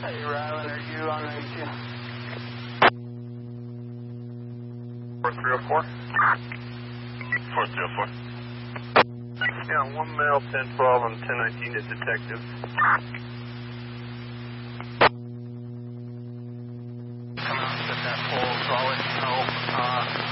Hey, Rylan, are you on 92? 4304? 4304. Yeah, one male, 1012 on 1019 is detective. Come out and set that pole so I'll let you know.